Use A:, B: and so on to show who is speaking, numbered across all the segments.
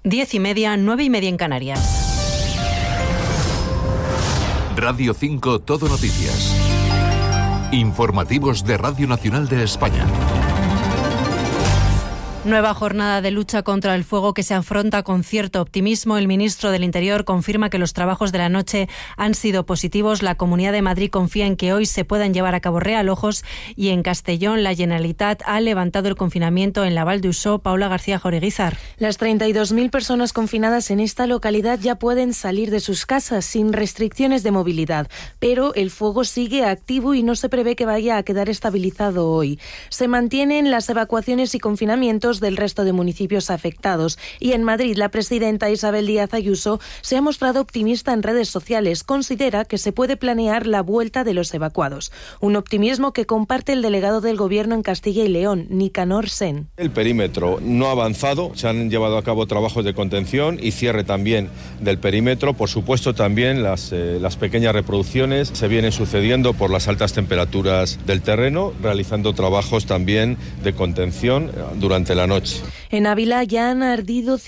A: 10:30, 9:30 en Canarias.
B: Radio 5 Todo Noticias. Informativos de Radio Nacional de España.
A: Nueva jornada de lucha contra el fuego que se afronta con cierto optimismo. El ministro del Interior confirma que los trabajos de la noche han sido positivos. La Comunidad de Madrid confía en que hoy se puedan llevar a cabo realojos y en Castellón la Generalitat ha levantado el confinamiento en la Val d'Usó. Paula García Joreguizar.
C: Las 32.000 personas confinadas en esta localidad ya pueden salir de sus casas sin restricciones de movilidad, pero el fuego sigue activo y no se prevé que vaya a quedar estabilizado hoy. Se mantienen las evacuaciones y confinamientos del resto de municipios afectados y en Madrid la presidenta Isabel Díaz Ayuso se ha mostrado optimista en redes sociales. Considera que se puede planear la vuelta de los evacuados. Un optimismo que comparte el delegado del Gobierno en Castilla y León, Nicanor Sen.
D: El perímetro no ha avanzado, se han llevado a cabo trabajos de contención y cierre también del perímetro. Por supuesto también las pequeñas reproducciones se vienen sucediendo por las altas temperaturas del terreno, realizando trabajos también de contención durante la noche.
C: En Ávila ya han ardido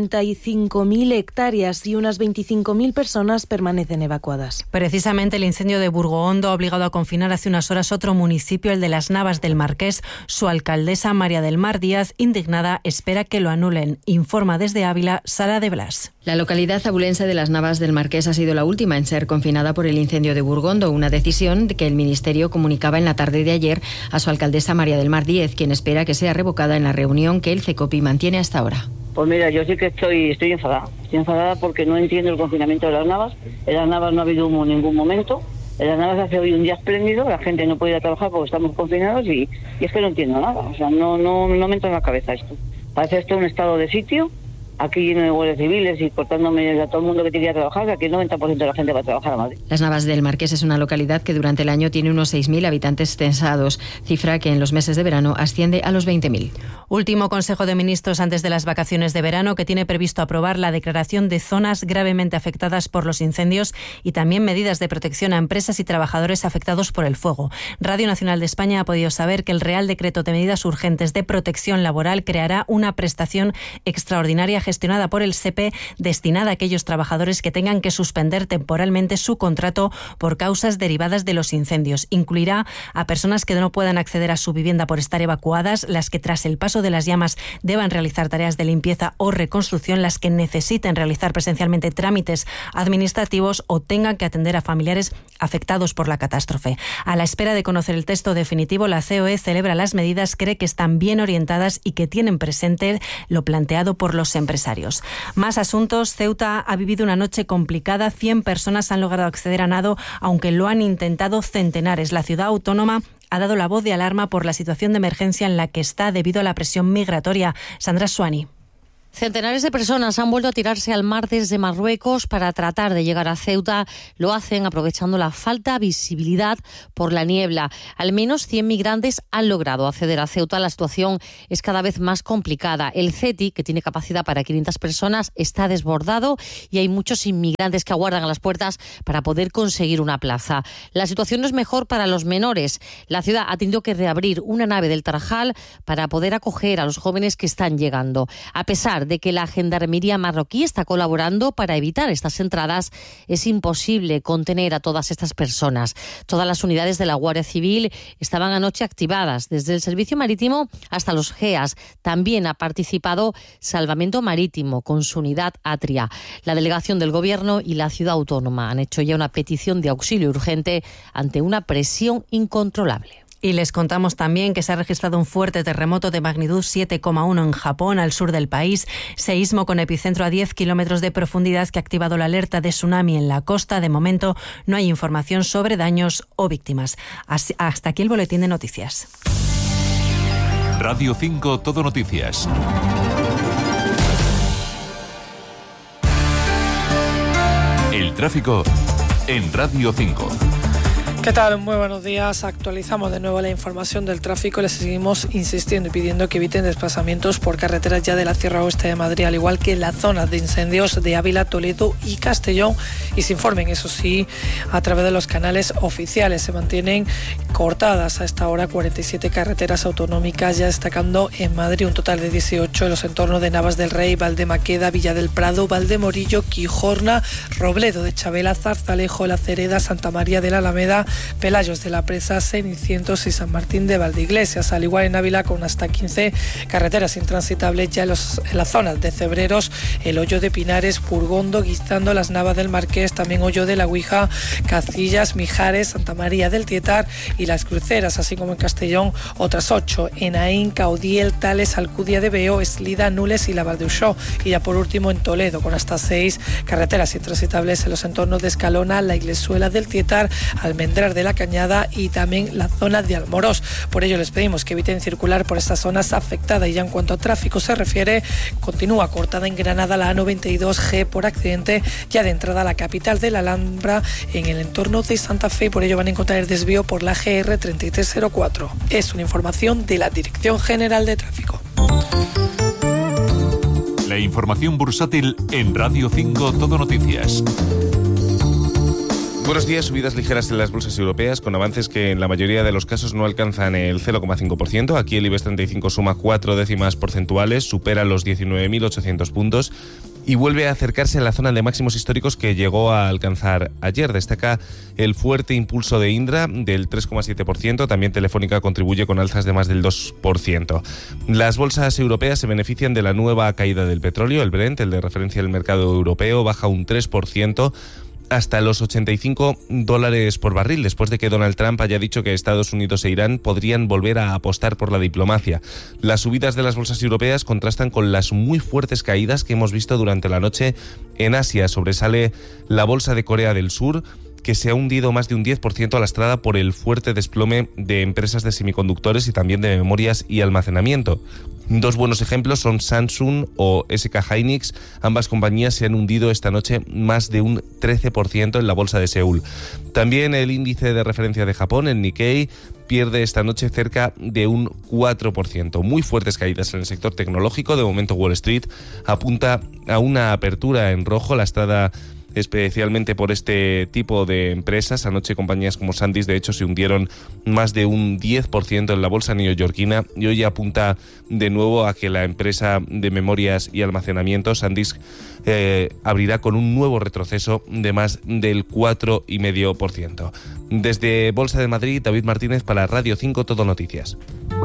C: 55.000 hectáreas y unas 25.000 personas permanecen evacuadas.
A: Precisamente el incendio de Burgoondo ha obligado a confinar hace unas horas otro municipio, el de Las Navas del Marqués. Su alcaldesa, María del Mar Díaz, indignada, espera que lo anulen. Informa desde Ávila, Sara de Blas.
E: La localidad abulense de Las Navas del Marqués ha sido la última en ser confinada por el incendio de Burgondo, una decisión que el Ministerio comunicaba en la tarde de ayer a su alcaldesa María del Mar Díez, quien espera que sea revocada en la reunión que el CECOPI mantiene hasta ahora.
F: Pues mira, yo sí que estoy enfadada. Estoy enfadada porque no entiendo el confinamiento de Las Navas. En Las Navas no ha habido humo en ningún momento. En Las Navas hace hoy un día espléndido, la gente no puede ir a trabajar porque estamos confinados y es que no entiendo nada. O sea, no me entra en la cabeza esto. Parece esto un estado de sitio, aquí lleno de guardias civiles y cortándome a todo el mundo que tiene que trabajar, que aquí el 90% de la gente va a trabajar a Madrid.
E: Las Navas del Marqués es una localidad que durante el año tiene unos 6.000 habitantes censados, cifra que en los meses de verano asciende a los 20.000.
A: Último Consejo de Ministros antes de las vacaciones de verano, que tiene previsto aprobar la declaración de zonas gravemente afectadas por los incendios y también medidas de protección a empresas y trabajadores afectados por el fuego. Radio Nacional de España ha podido saber que el Real Decreto de Medidas Urgentes de Protección Laboral creará una prestación extraordinaria gestionada por el SEPE destinada a aquellos trabajadores que tengan que suspender temporalmente su contrato por causas derivadas de los incendios. Incluirá a personas que no puedan acceder a su vivienda por estar evacuadas, las que tras el paso de las llamas deban realizar tareas de limpieza o reconstrucción, las que necesiten realizar presencialmente trámites administrativos o tengan que atender a familiares afectados por la catástrofe. A la espera de conocer el texto definitivo, la COE celebra las medidas, cree que están bien orientadas y que tienen presente lo planteado por los empresarios. Más asuntos. Ceuta ha vivido una noche complicada. 100 personas han logrado acceder a nado, aunque lo han intentado centenares. La ciudad autónoma ha dado la voz de alarma por la situación de emergencia en la que está debido a la presión migratoria. Sandra Suani.
G: Centenares de personas han vuelto a tirarse al mar desde Marruecos para tratar de llegar a Ceuta. Lo hacen aprovechando la falta de visibilidad por la niebla. Al menos 100 migrantes han logrado acceder a Ceuta. La situación es cada vez más complicada. El CETI, que tiene capacidad para 500 personas, está desbordado y hay muchos inmigrantes que aguardan a las puertas para poder conseguir una plaza. La situación no es mejor para los menores. La ciudad ha tenido que reabrir una nave del Tarajal para poder acoger a los jóvenes que están llegando. A pesar de que la Gendarmería marroquí está colaborando para evitar estas entradas, es imposible contener a todas estas personas. Todas las unidades de la Guardia Civil estaban anoche activadas, desde el Servicio Marítimo hasta los GEAS. También ha participado Salvamento Marítimo con su unidad Atria. La delegación del Gobierno y la ciudad autónoma han hecho ya una petición de auxilio urgente ante una presión incontrolable.
A: Y les contamos también que se ha registrado un fuerte terremoto de magnitud 7,1 en Japón, al sur del país. Seísmo con epicentro a 10 kilómetros de profundidad que ha activado la alerta de tsunami en la costa. De momento no hay información sobre daños o víctimas. Hasta aquí el boletín de noticias.
B: Radio 5 Todo Noticias. El tráfico en Radio 5.
H: ¿Qué tal? Muy buenos días. Actualizamos de nuevo la información del tráfico. Les seguimos insistiendo y pidiendo que eviten desplazamientos por carreteras ya de la Sierra Oeste de Madrid, al igual que en la zona de incendios de Ávila, Toledo y Castellón. Y se informen, eso sí, a través de los canales oficiales. Se mantienen cortadas a esta hora 47 carreteras autonómicas, ya destacando en Madrid un total de 18 en los entornos de Navas del Rey, Valdemaqueda, Villa del Prado, Valdemorillo, Quijorna, Robledo de Chabela, Zarzalejo, La Cereda, Santa María de la Alameda, Pelayos de la Presa, Cenicientos y San Martín de Valdeiglesias, al igual en Ávila con hasta 15 carreteras intransitables ya en las zonas de Cebreros, el Hoyo de Pinares, Burgondo, Guizando, Las Navas del Marqués, también Hoyo de la Guija, Cacillas, Mijares, Santa María del Tietar y Las Cruceras, así como en Castellón otras 8, en Aín, Caudiel, Tales, Alcudia de Veo, Eslida, Nules y la Val de Uxó, y ya por último en Toledo con hasta 6 carreteras intransitables en los entornos de Escalona, La Iglesuela del Tietar, Almendrar de la Cañada y también la zona de Almorós. Por ello les pedimos que eviten circular por estas zonas afectadas. Y ya en cuanto a tráfico se refiere, continúa cortada en Granada la A92G por accidente ya de entrada a la capital de la Alhambra en el entorno de Santa Fe, y por ello van a encontrar el desvío por la GR 3304. Es una información de la Dirección General de Tráfico.
B: La información bursátil en Radio 5 Todo Noticias.
I: Buenos días. Subidas ligeras en las bolsas europeas, con avances que en la mayoría de los casos no alcanzan el 0,5%. Aquí el IBEX 35 suma 4 décimas porcentuales, supera los 19.800 puntos y vuelve a acercarse a la zona de máximos históricos que llegó a alcanzar ayer. Destaca el fuerte impulso de Indra del 3,7%, también Telefónica contribuye con alzas de más del 2%. Las bolsas europeas se benefician de la nueva caída del petróleo. El Brent, el de referencia del mercado europeo, baja un 3%, hasta los $85 por barril, después de que Donald Trump haya dicho que Estados Unidos e Irán podrían volver a apostar por la diplomacia. Las subidas de las bolsas europeas contrastan con las muy fuertes caídas que hemos visto durante la noche en Asia. Sobresale la bolsa de Corea del Sur, que se ha hundido más de un 10% lastrada por el fuerte desplome de empresas de semiconductores y también de memorias y almacenamiento. Dos buenos ejemplos son Samsung o SK Hynix. Ambas compañías se han hundido esta noche más de un 13% en la bolsa de Seúl. También el índice de referencia de Japón, el Nikkei, pierde esta noche cerca de un 4%. Muy fuertes caídas en el sector tecnológico. De momento Wall Street apunta a una apertura en rojo, lastrada especialmente por este tipo de empresas. Anoche compañías como SanDisk de hecho se hundieron más de un 10% en la bolsa neoyorquina, y hoy apunta de nuevo a que la empresa de memorias y almacenamiento SanDisk abrirá con un nuevo retroceso de más del 4,5%. Desde Bolsa de Madrid, David Martínez para Radio 5 Todo Noticias.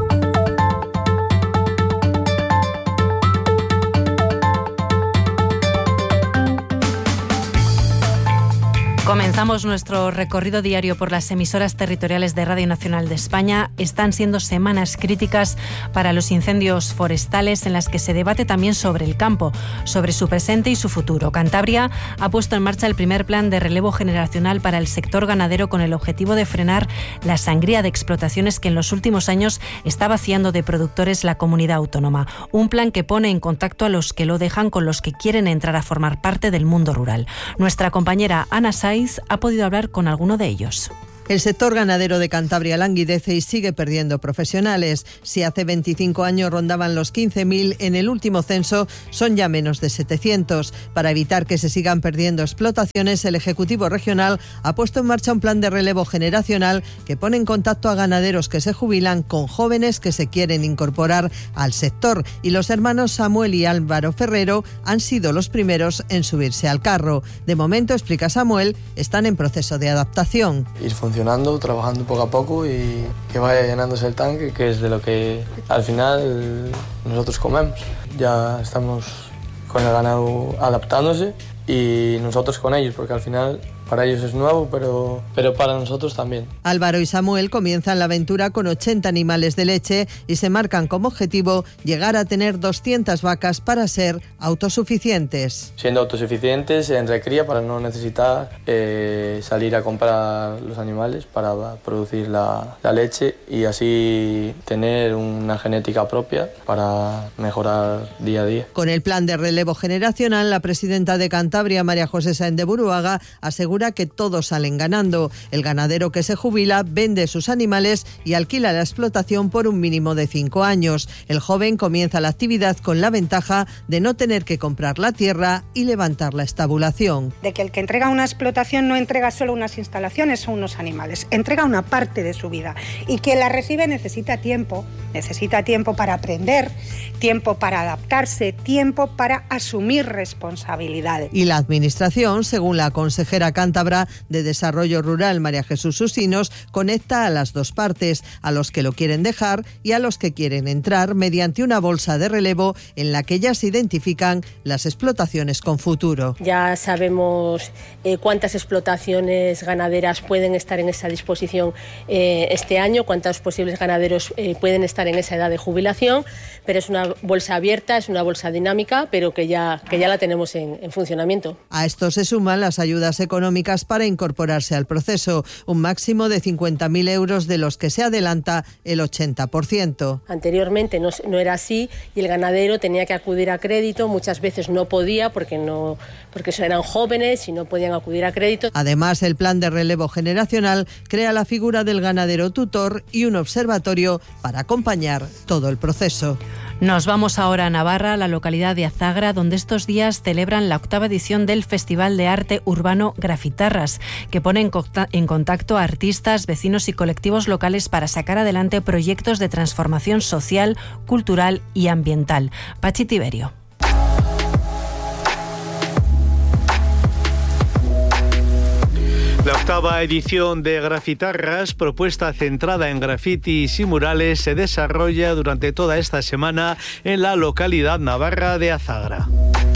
A: Comenzamos nuestro recorrido diario por las emisoras territoriales de Radio Nacional de España. Están siendo semanas críticas para los incendios forestales, en las que se debate también sobre el campo, sobre su presente y su futuro. Cantabria ha puesto en marcha el primer plan de relevo generacional para el sector ganadero, con el objetivo de frenar la sangría de explotaciones que en los últimos años está vaciando de productores la comunidad autónoma. Un plan que pone en contacto a los que lo dejan con los que quieren entrar a formar parte del mundo rural. Nuestra compañera Ana Saiz ha podido hablar con alguno de ellos.
J: El sector ganadero de Cantabria languidece y sigue perdiendo profesionales. Si hace 25 años rondaban los 15.000, en el último censo son ya menos de 700. Para evitar que se sigan perdiendo explotaciones, el Ejecutivo Regional ha puesto en marcha un plan de relevo generacional que pone en contacto a ganaderos que se jubilan con jóvenes que se quieren incorporar al sector. Y los hermanos Samuel y Álvaro Ferrero han sido los primeros en subirse al carro. De momento, explica Samuel, están en proceso de adaptación.
K: Trabajando poco a poco y que vaya llenándose el tanque, que es de lo que al final nosotros comemos. Ya estamos con el ganado adaptándose y nosotros con ellos, porque al final para ellos es nuevo, pero para nosotros también.
J: Álvaro y Samuel comienzan la aventura con 80 animales de leche y se marcan como objetivo llegar a tener 200 vacas para ser autosuficientes.
K: Siendo autosuficientes en recría, para no necesitar salir a comprar los animales para producir la leche, y así tener una genética propia para mejorar día a día.
J: Con el plan de relevo generacional, la presidenta de Cantabria, María José Sáenz de Buruaga, asegura asegura que todos salen ganando. El ganadero que se jubila vende sus animales y alquila la explotación por un mínimo de 5 años. El joven comienza la actividad con la ventaja de no tener que comprar la tierra y levantar la estabulación.
L: De que el que entrega una explotación no entrega solo unas instalaciones o unos animales, entrega una parte de su vida, y quien la recibe necesita tiempo para aprender, tiempo para adaptarse, tiempo para asumir responsabilidades.
J: Y la Administración, según la consejera cántabra de Desarrollo Rural, María Jesús Usinos, conecta a las dos partes, a los que lo quieren dejar y a los que quieren entrar, mediante una bolsa de relevo en la que ya se identifican las explotaciones con futuro.
M: Ya sabemos cuántas explotaciones ganaderas pueden estar en esa disposición este año, cuántos posibles ganaderos pueden estar en esa edad de jubilación, pero es una bolsa abierta, es una bolsa dinámica, pero que ya la tenemos en funcionamiento.
J: A esto se suman las ayudas económicas para incorporarse al proceso, un máximo de 50.000 euros, de los que se adelanta el 80%.
M: Anteriormente no era así y el ganadero tenía que acudir a crédito, muchas veces no podía porque eran jóvenes y no podían acudir a crédito.
J: Además, el plan de relevo generacional crea la figura del ganadero tutor y un observatorio para acompañar todo el proceso.
A: Nos vamos ahora a Navarra, a la localidad de Azagra, donde estos días celebran la 8ª edición del Festival de Arte Urbano Grafitarras, que pone en contacto a artistas, vecinos y colectivos locales para sacar adelante proyectos de transformación social, cultural y ambiental. Pachi Tiberio.
N: La 8ª edición de Grafitarras, propuesta centrada en grafitis y murales, se desarrolla durante toda esta semana en la localidad navarra de Azagra.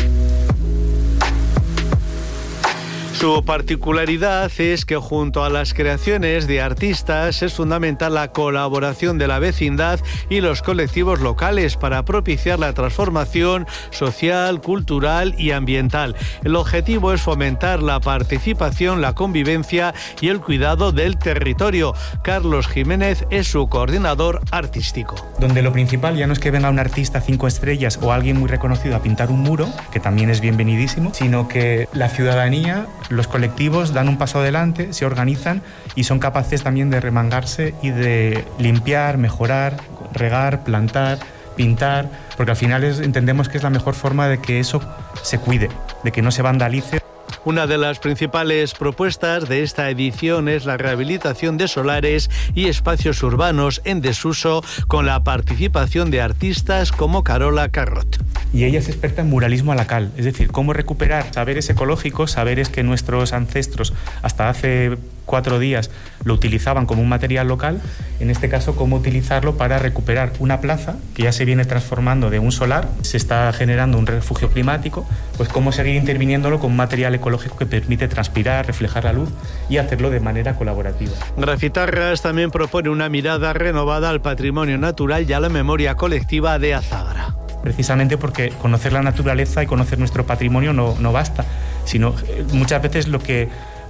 N: Su particularidad es que junto a las creaciones de artistas es fundamental la colaboración de la vecindad y los colectivos locales para propiciar la transformación social, cultural y ambiental. El objetivo es fomentar la participación, la convivencia y el cuidado del territorio. Carlos Jiménez es su coordinador artístico.
O: Donde lo principal ya no es que venga un artista 5 estrellas o alguien muy reconocido a pintar un muro, que también es bienvenidísimo, sino que la ciudadanía, los colectivos dan un paso adelante, se organizan y son capaces también de remangarse y de limpiar, mejorar, regar, plantar, pintar, porque al final entendemos que es la mejor forma de que eso se cuide, de que no se vandalice.
N: Una de las principales propuestas de esta edición es la rehabilitación de solares y espacios urbanos en desuso, con la participación de artistas como Carola Carrot.
O: Y ella es experta en muralismo a la cal, es decir, cómo recuperar saberes ecológicos, saberes que nuestros ancestros hasta hace 4 días lo utilizaban como un material local, en este caso cómo utilizarlo para recuperar una plaza que ya se viene transformando de un solar, se está generando un refugio climático, pues cómo seguir interviniéndolo con un material ecológico que permite transpirar, reflejar la luz y hacerlo de manera colaborativa.
N: Grafitarras también propone una mirada renovada al patrimonio natural y a la memoria colectiva de Azagra.
O: Precisamente porque conocer la naturaleza y conocer nuestro patrimonio no basta, sino muchas veces lo que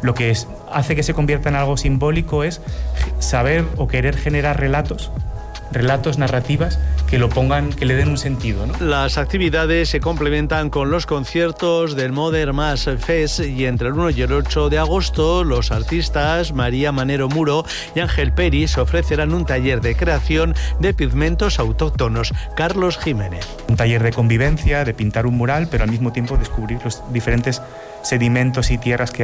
O: hace que se convierta en algo simbólico es saber o querer generar relatos, narrativas que le den un sentido, ¿no?
N: Las actividades se complementan con los conciertos del Modern Mass Fest y entre el 1 y el 8 de agosto los artistas María Manero Muro y Ángel Peris ofrecerán un taller de creación de pigmentos autóctonos. Carlos Jiménez.
O: Un taller de convivencia, de pintar un mural, pero al mismo tiempo descubrir los diferentes sedimentos y tierras que